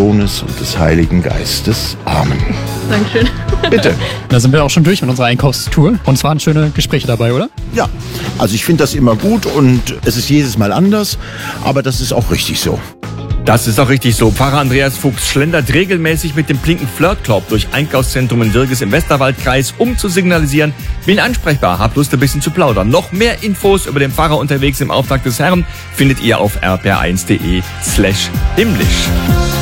Sohnes und des Heiligen Geistes. Amen. Dankeschön. Bitte. Da sind wir auch schon durch mit unserer Einkaufstour. Und es waren schöne Gespräche dabei, oder? Ja, also ich finde das immer gut und es ist jedes Mal anders, aber das ist auch richtig so. Das ist auch richtig so. Pfarrer Andreas Fuchs schlendert regelmäßig mit dem Plinken Flirt Club durch Einkaufszentrum in Wirges im Westerwaldkreis, um zu signalisieren, bin ansprechbar, hab Lust ein bisschen zu plaudern. Noch mehr Infos über den Pfarrer unterwegs im Auftrag des Herrn findet ihr auf rpr1.de/himmlisch.